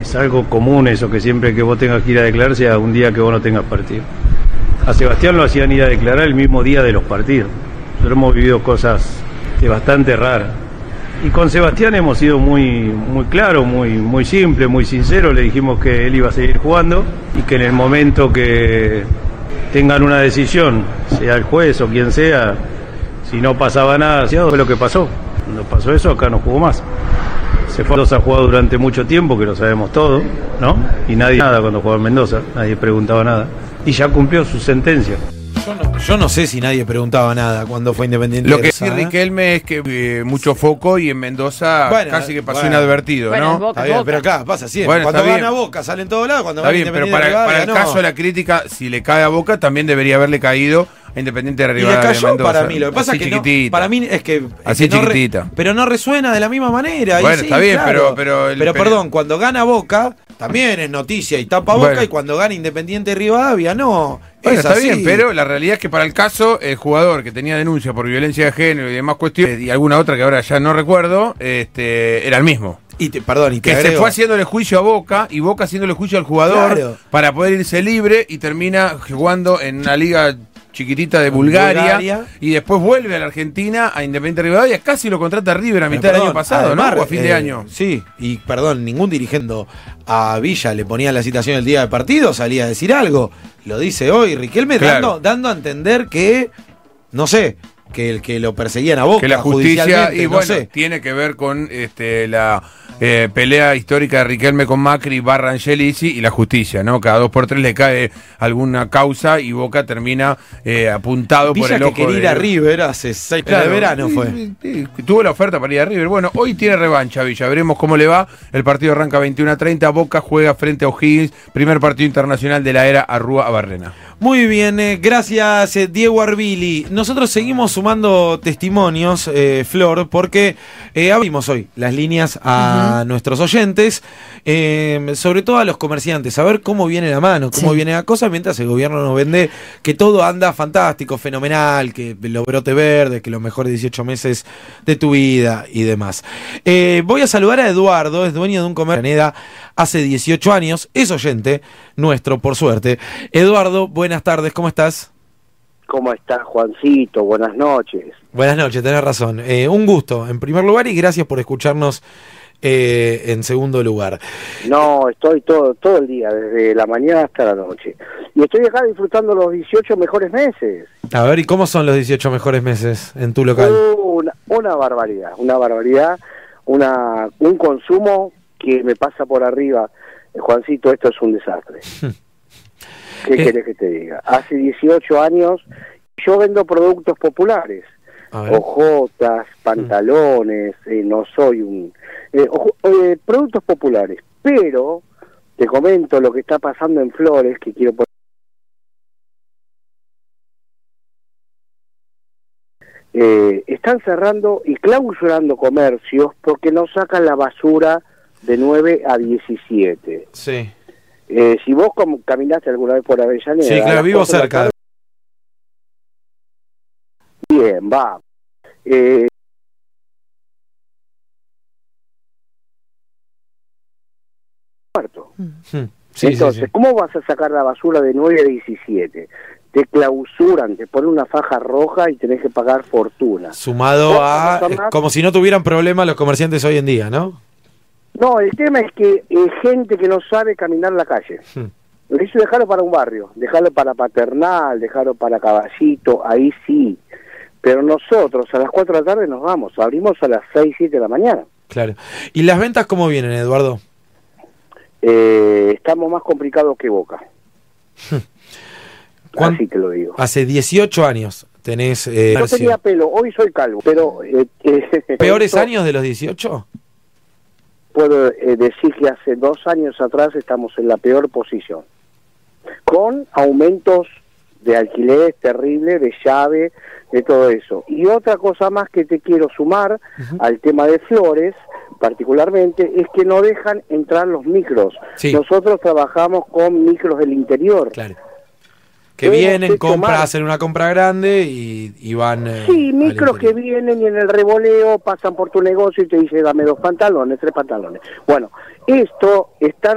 Es algo común eso, que siempre que vos tengas que ir a declarar sea un día que vos no tengas partido. A Sebastián lo hacían ir a declarar el mismo día de los partidos. Nosotros hemos vivido cosas bastante raras. Y con Sebastián hemos sido muy claros, muy simple, muy sincero. Le dijimos que él iba a seguir jugando y que en el momento que tengan una decisión, sea el juez o quien sea, si no pasaba nada, fue lo que pasó. Cuando pasó eso, acá no jugó más. Se fue a Mendoza, ha jugado durante mucho tiempo, que lo sabemos todo, ¿no? Y nadie nada cuando jugaba en Mendoza, nadie preguntaba nada. Y ya cumplió su sentencia. Yo no sé si nadie preguntaba nada cuando fue Independiente. Lo que sí, Riquelme, es que mucho foco y en Mendoza casi que pasó inadvertido, ¿no? Boca, bien, pero acá pasa siempre. Bueno, cuando gana Boca sale en todos lados, cuando está gana bien, pero Independiente para el caso de la crítica, si le cae a Boca, también debería haberle caído a Independiente de Rivadavia. Y le cayó de Mendoza. para mí, lo que pasa es que no, para mí es que así chiquitita. Pero no resuena de la misma manera. Bueno, y sí, está bien, claro. pero perdón, cuando gana Boca también es noticia y tapa Boca, y cuando gana Independiente de Rivadavia no. Bueno, está bien, pero la realidad es que para el caso, el jugador que tenía denuncia por violencia de género y demás cuestiones, y alguna otra que ahora ya no recuerdo, era el mismo. Que se fue haciéndole juicio a Boca, y Boca haciéndole juicio al jugador para poder irse libre, y termina jugando en una liga chiquitita de Bulgaria, y después vuelve a la Argentina, a Independiente Rivadavia, casi lo contrata River a mitad del año pasado, además, ¿no? O a fin de año. Sí, y ningún dirigente a Villa le ponía la citación el día del partido, salía a decir algo. Lo dice hoy Riquelme, dando a entender que, no sé, que el que lo perseguían a Boca, que la justicia, y bueno, no sé, tiene que ver con la pelea histórica de Riquelme con Macri / Angelici y la justicia, ¿no? Cada 2 por 3 le cae alguna causa y Boca termina apuntado Villa por el ojo. Que quería ir a River hace 6 meses de verano fue. Tuvo la oferta para ir a River. Bueno, hoy tiene revancha Villa, veremos cómo le va. El partido arranca 21:30, Boca juega frente a O'Higgins, primer partido internacional de la era Arrúa-Barrena. Muy bien, gracias Diego Arbili. Nosotros seguimos sumando testimonios, Flor, porque abrimos hoy las líneas a nuestros oyentes, sobre todo a los comerciantes, a ver cómo viene la mano, cómo viene la cosa, mientras el gobierno nos vende que todo anda fantástico, fenomenal, que los brotes verdes, que los mejores 18 meses de tu vida y demás. Voy a saludar a Eduardo, es dueño de un comercio en Avellaneda hace 18 años, es oyente nuestro, por suerte. Eduardo, buenas tardes, ¿cómo estás? ¿Cómo estás, Juancito? Buenas noches. Buenas noches, tenés razón. Un gusto, en primer lugar, y gracias por escucharnos en segundo lugar. No, estoy todo el día, desde la mañana hasta la noche. Y estoy acá disfrutando los 18 mejores meses. A ver, ¿y cómo son los 18 mejores meses en tu local? Una barbaridad, un consumo que me pasa por arriba. Juancito, esto es un desastre. ¿Qué querés que te diga? Hace 18 años yo vendo productos populares, hojotas, pantalones, no soy un... productos populares, pero te comento lo que está pasando en Flores, que quiero poner... están cerrando y clausurando comercios porque no sacan la basura de 9 a 17. Sí. Si vos caminaste alguna vez por Avellaneda... Sí, claro, vivo cerca. Bien, va. Muerto. Entonces, ¿cómo vas a sacar la basura de 9 a 17? Te clausuran, te ponen una faja roja y tenés que pagar fortuna. Sumado a... como si no tuvieran problemas los comerciantes hoy en día, ¿no? No, el tema es que gente que no sabe caminar la calle. Eso dejarlo para un barrio, dejarlo para Paternal, dejarlo para Caballito, ahí sí. Pero nosotros a las 4 de la tarde nos vamos, abrimos a las 6, 7 de la mañana. Claro. ¿Y las ventas cómo vienen, Eduardo? Estamos más complicados que Boca. Así te lo digo. Hace 18 años tenés... Yo tenía pelo, hoy soy calvo, pero... ¿Peores años de los 18? Puedo decir que hace 2 años atrás estamos en la peor posición, con aumentos de alquiler terrible, de llave, de todo eso. Y otra cosa más que te quiero sumar al tema de Flores, particularmente, es que no dejan entrar los micros. Sí. Nosotros trabajamos con micros del interior. Claro. Que vienen, hacen una compra grande y van... sí, micros que vienen y en el revoleo pasan por tu negocio y te dicen dame 2 pantalones, 3 pantalones. Bueno, esto está